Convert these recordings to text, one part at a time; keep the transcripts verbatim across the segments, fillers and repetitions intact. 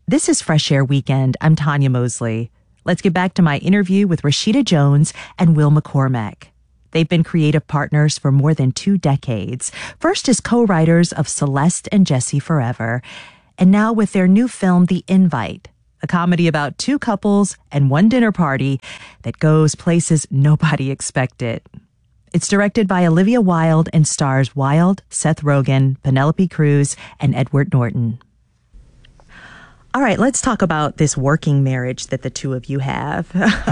This is Fresh Air Weekend. I'm Tanya Mosley. Let's get back to my interview with Rashida Jones and Will McCormack. They've been creative partners for more than two decades. First as co-writers of Celeste and Jesse Forever, and now with their new film, The Invite, a comedy about two couples and one dinner party that goes places nobody expected. It's directed by Olivia Wilde and stars Wilde, Seth Rogen, Penelope Cruz, and Edward Norton. All right, let's talk about this working marriage that the two of you have.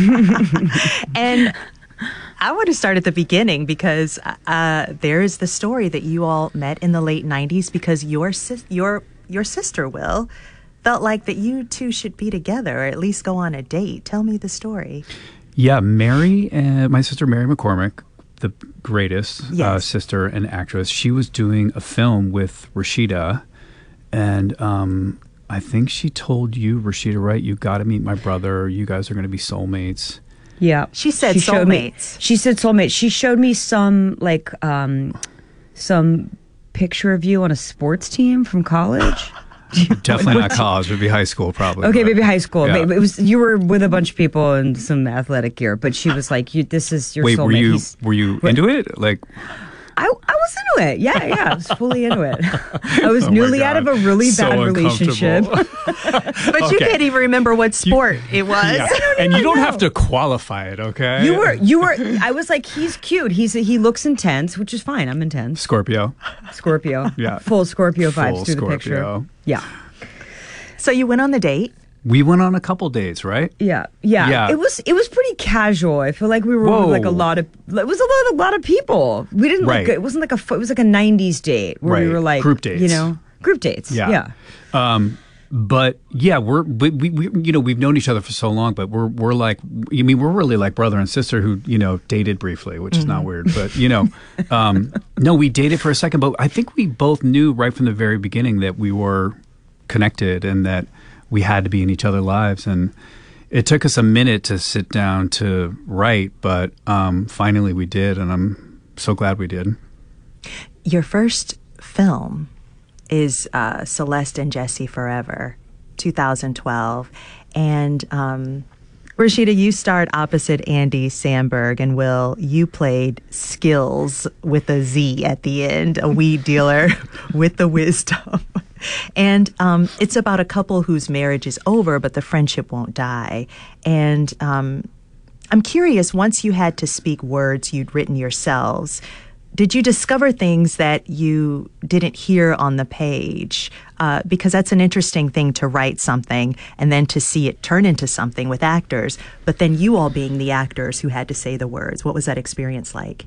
And I want to start at the beginning because uh, there is the story that you all met in the late nineties because your sis- your your sister, Will, felt like that you two should be together or at least go on a date. Tell me the story. Yeah, Mary, uh, my sister Mary McCormack, the greatest yes. uh, sister and actress, she was doing a film with Rashida, and um, I think she told you, Rashida, right? You got to meet my brother. You guys are going to be soulmates. Yeah, she said she soulmates. Me, she said soulmates. She showed me some like um, some picture of you on a sports team from college. Definitely not college. It would be high school, probably. Okay, but, maybe high school. Yeah. It was you were with a bunch of people in some athletic gear, but she was like, "You, this is your Wait, soulmate." were you He's, were you into it? Like, I, I was into it. Yeah, yeah, I was fully into it. I was oh newly God. out of a really so bad relationship. But okay. you can't even remember what sport you, it was. Yeah. And you don't know. have to qualify it, okay? You were, you were. I was like, he's cute. He's he looks intense, which is fine. I'm intense. Scorpio. Scorpio. Yeah. Full Scorpio Full vibes through Scorpio. the picture. Yeah. So you went on the date? We went on a couple dates, right? Yeah, yeah, Yeah. It was it was pretty casual. I feel like we were Whoa. with like a lot of it was a lot a lot of people. We didn't Right. like it wasn't like a it was like a nineties date where we Right. were like Group dates. you know, group dates. Yeah. Yeah. Um, but yeah, we're we, we, we you know we've known each other for so long, but we're we're like I mean we're really like brother and sister who you know dated briefly, which mm-hmm. is not weird, but you know, um, no, we dated for a second, but I think we both knew right from the very beginning that we were connected and that we had to be in each other's lives. And it took us a minute to sit down to write, but um, finally we did, and I'm so glad we did. Your first film is uh, Celeste and Jesse Forever, two thousand twelve. And um, Rashida, you starred opposite Andy Samberg, and Will, you played Skills with a Z at the end, a weed dealer with the wisdom. And um, it's about a couple whose marriage is over, but the friendship won't die. And um, I'm curious, once you had to speak words you'd written yourselves, did you discover things that you didn't hear on the page? Uh, because that's an interesting thing to write something and then to see it turn into something with actors, but then you all being the actors who had to say the words. What was that experience like?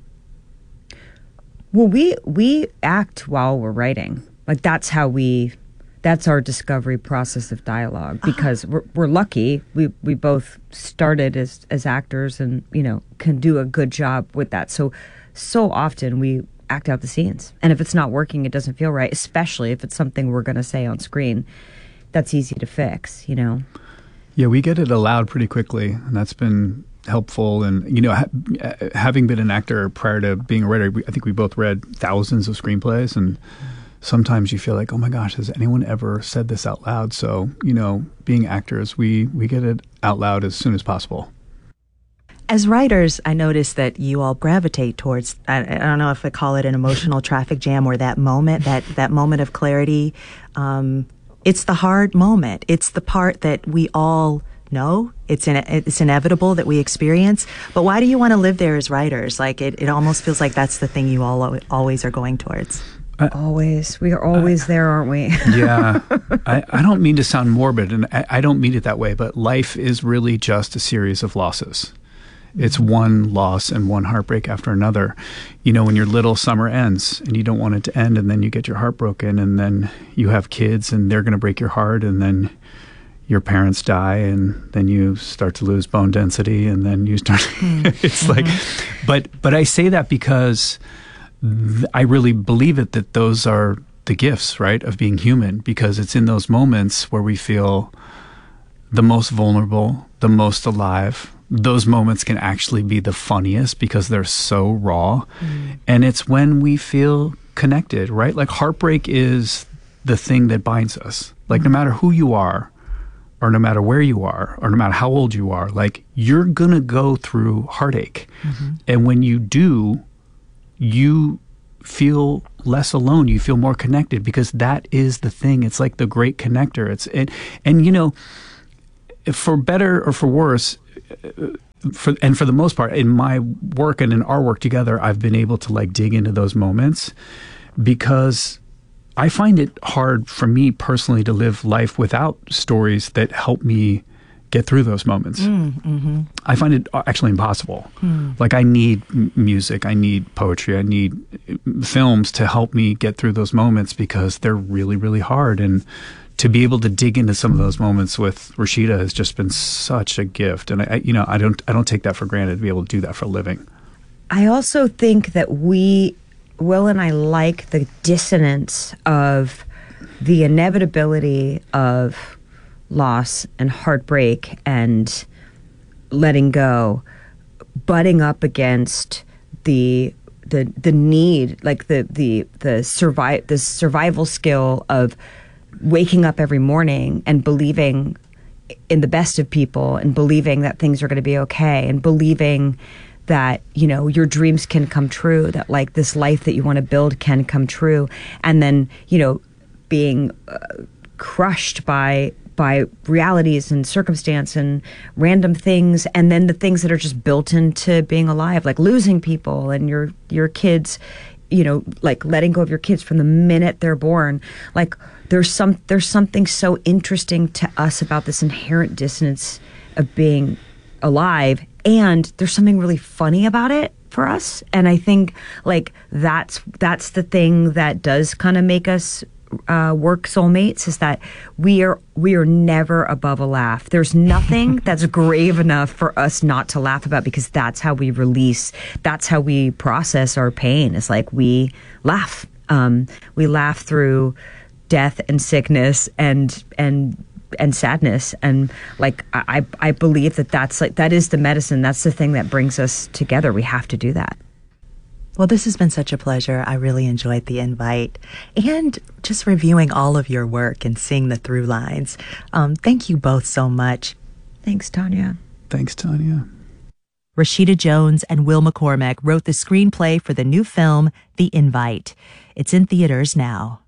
Well, we we act while we're writing. Like that's how we, that's our discovery process of dialogue. Because uh-huh. we're we're lucky. We we both started as as actors, and you know can do a good job with that. So so often we act out the scenes, and if it's not working, it doesn't feel right. Especially if it's something we're going to say on screen, that's easy to fix. You know. Yeah, we get it aloud pretty quickly, and that's been helpful. And you know, ha- having been an actor prior to being a writer, we, I think we both read thousands of screenplays, and sometimes you feel like, oh my gosh, has anyone ever said this out loud? So, you know, being actors, we, we get it out loud as soon as possible. As writers, I notice that you all gravitate towards, I, I don't know if I call it an emotional traffic jam or that moment, that, that moment of clarity. Um, it's the hard moment. It's the part that we all know. It's in, it's inevitable that we experience. But why do you want to live there as writers? Like, it, it almost feels like that's the thing you all always are going towards. Uh, always. We are always uh, there, aren't we? Yeah. I, I don't mean to sound morbid, and I, I don't mean it that way, but life is really just a series of losses. It's one loss and one heartbreak after another. You know, when your little summer ends and you don't want it to end, and then you get your heart broken, and then you have kids and they're going to break your heart, and then your parents die, and then you start to lose bone density, and then you start it's like but but I say that because th- I really believe it, that those are the gifts, right, of being human, because it's in those moments where we feel the most vulnerable, the most alive. Those moments can actually be the funniest because they're so raw. Mm. And it's when we feel connected, right? Like heartbreak is the thing that binds us. Like mm. no matter who you are, or no matter where you are, or no matter how old you are, like, you're going to go through heartache. Mm-hmm. And when you do, you feel less alone. You feel more connected, because that is the thing. It's like the great connector. It's and, and you know, for better or for worse, for and for the most part, in my work and in our work together, I've been able to like dig into those moments, because I find it hard for me personally to live life without stories that help me get through those moments. Mm, mm-hmm. I find it actually impossible. Mm. Like, I need m- music, I need poetry, I need films to help me get through those moments, because they're really, really hard. And to be able to dig into some of those moments with Rashida has just been such a gift. And I, I you know, I don't, I don't take that for granted, to be able to do that for a living. I also think that we, Will and I, like the dissonance of the inevitability of loss and heartbreak and letting go, butting up against the the the need, like the the the survive the survival skill of waking up every morning and believing in the best of people, and believing that things are going to be okay, and believing that, you know, your dreams can come true, that like this life that you want to build can come true, and then, you know, being uh, crushed by by realities and circumstance and random things, and then the things that are just built into being alive, like losing people and your your kids, you know, like letting go of your kids from the minute they're born. Like, there's some there's something so interesting to us about this inherent dissonance of being alive, and there's something really funny about it for us. And I think like that's that's the thing that does kind of make us Uh, work soulmates, is that we are we are never above a laugh. There's nothing that's grave enough for us not to laugh about, because that's how we release, that's how we process our pain. It's like we laugh. Um, we laugh through death and sickness and and and sadness, and like I I believe that that's like that is the medicine. That's the thing that brings us together. We have to do that. Well, this has been such a pleasure. I really enjoyed the invite and just reviewing all of your work and seeing the through lines. Um, thank you both so much. Thanks, Tanya. Thanks, Tanya. Rashida Jones and Will McCormack wrote the screenplay for the new film, The Invite. It's in theaters now.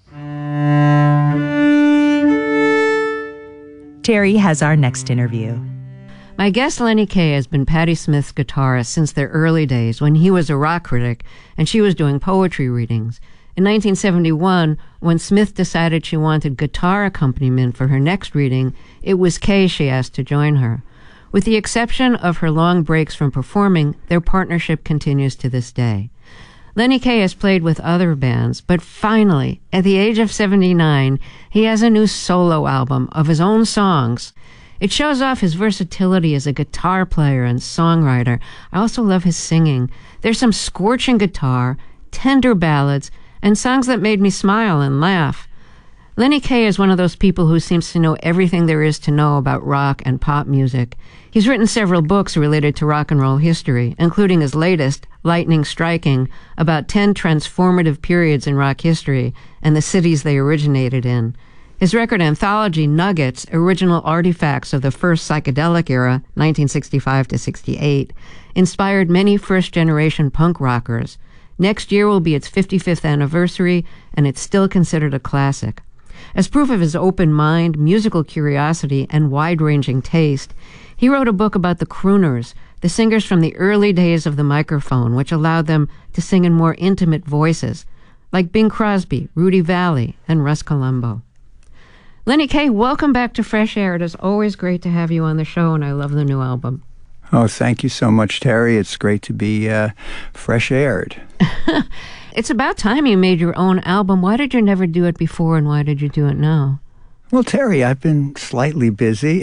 Terry has our next interview. My guest, Lenny Kaye, has been Patti Smith's guitarist since their early days when he was a rock critic and she was doing poetry readings. In nineteen seventy-one, when Smith decided she wanted guitar accompaniment for her next reading, it was Kaye she asked to join her. With the exception of her long breaks from performing, their partnership continues to this day. Lenny Kaye has played with other bands, but finally, at the age of seventy-nine, he has a new solo album of his own songs. It shows off his versatility as a guitar player and songwriter. I also love his singing. There's some scorching guitar, tender ballads, and songs that made me smile and laugh. Lenny Kaye is one of those people who seems to know everything there is to know about rock and pop music. He's written several books related to rock and roll history, including his latest, Lightning Striking, about ten transformative periods in rock history and the cities they originated in. His record anthology, Nuggets, Original Artifacts of the First Psychedelic Era, nineteen sixty-five to sixty-eight, inspired many first-generation punk rockers. Next year will be its fifty-fifth anniversary, and it's still considered a classic. As proof of his open mind, musical curiosity, and wide-ranging taste, he wrote a book about the crooners, the singers from the early days of the microphone, which allowed them to sing in more intimate voices, like Bing Crosby, Rudy Vallee, and Russ Columbo. Lenny Kaye, welcome back to Fresh Air. It is always great to have you on the show, and I love the new album. Oh, thank you so much, Terry. It's great to be uh, fresh-aired. It's about time you made your own album. Why did you never do it before, and why did you do it now? Well, Terry, I've been slightly busy.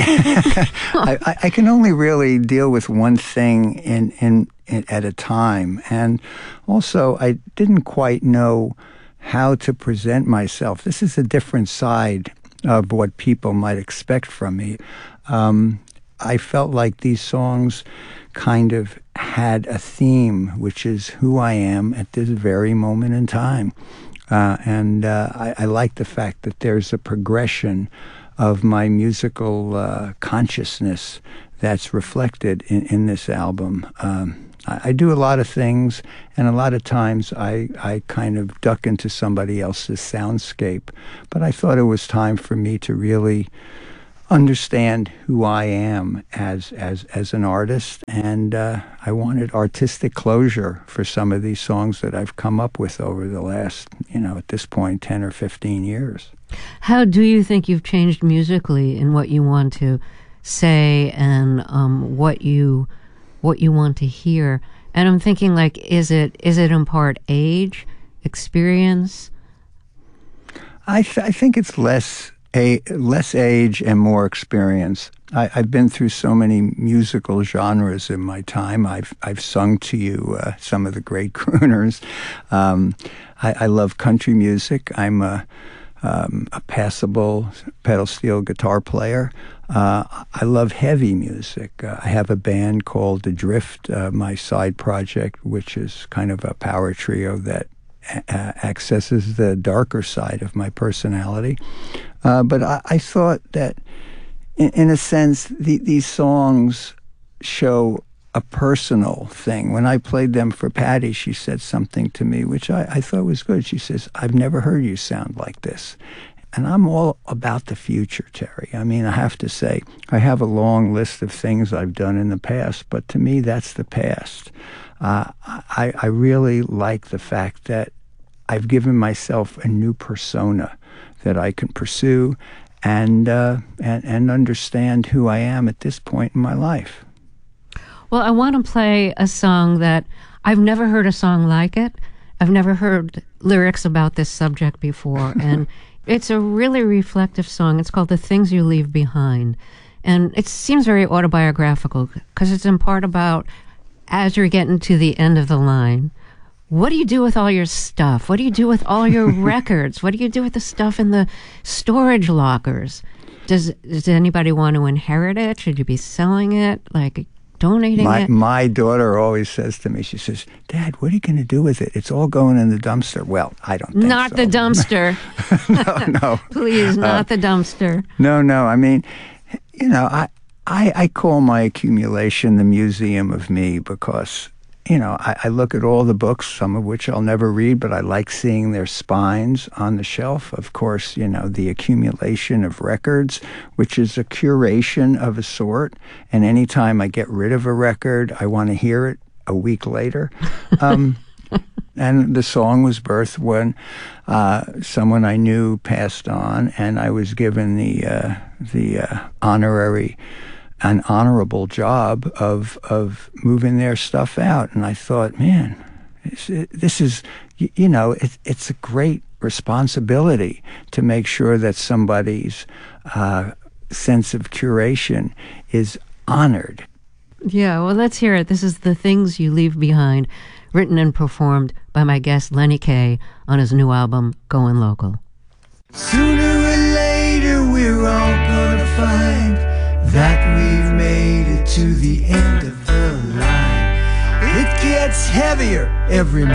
I, I, I can only really deal with one thing in, in, in at a time. And also, I didn't quite know how to present myself. This is a different side of what people might expect from me. Um, I felt like these songs kind of had a theme, which is who I am at this very moment in time. Uh, and uh, I, I like the fact that there's a progression of my musical uh, consciousness that's reflected in, in this album. Um, I, I do a lot of things, and a lot of times I, I kind of duck into somebody else's soundscape. But I thought it was time for me to really understand who I am as as as an artist, and uh, I wanted artistic closure for some of these songs that I've come up with over the last, you know, at this point, ten or fifteen years. How do you think you've changed musically in what you want to say and um, what you what you want to hear? And I'm thinking, like, is it is it in part age, experience? I th- I think it's less. A, less age and more experience. I, I've been through so many musical genres in my time. I've I've sung to you uh, some of the great crooners. Um, I, I love country music. I'm a, um, a passable pedal steel guitar player. Uh, I love heavy music. Uh, I have a band called Adrift, uh, my side project, which is kind of a power trio that Uh, accesses the darker side of my personality. Uh, but I, I thought that, in, in a sense, the, these songs show a personal thing. When I played them for Patty, she said something to me which I, I thought was good. She says, "I've never heard you sound like this." And I'm all about the future, Terry. I mean, I have to say, I have a long list of things I've done in the past, but to me, that's the past. Uh, I, I really like the fact that I've given myself a new persona that I can pursue and, uh, and, and understand who I am at this point in my life. Well, I want to play a song that I've never heard a song like it. I've never heard lyrics about this subject before, and it's a really reflective song. It's called "The Things You Leave Behind," and it seems very autobiographical because it's in part about, as you're getting to the end of the line, what do you do with all your stuff? What do you do with all your records? What do you do with the stuff in the storage lockers? Does does anybody want to inherit it? Should you be selling it? Like donating my, it? My daughter always says to me, she says, "Dad, what are you going to do with it? It's all going in the dumpster." Well, I don't think Not so. the dumpster. no, no. Please, not uh, the dumpster. No, no. I mean, you know, I, I, I call my accumulation the museum of me because, you know, I, I look at all the books, some of which I'll never read, but I like seeing their spines on the shelf. Of course, you know, the accumulation of records, which is a curation of a sort. And anytime I get rid of a record, I want to hear it a week later. Um, and the song was birthed when uh, someone I knew passed on, and I was given the uh, the uh, honorary an honorable job of of moving their stuff out. And I thought, man, this, this is, you know, it, it's a great responsibility to make sure that somebody's uh, sense of curation is honored. Yeah, well, let's hear it. This is "The Things You Leave Behind," written and performed by my guest Lenny Kaye on his new album, Going Local. Sooner or later we're all gonna find that we've made it to the end of the line. It gets heavier every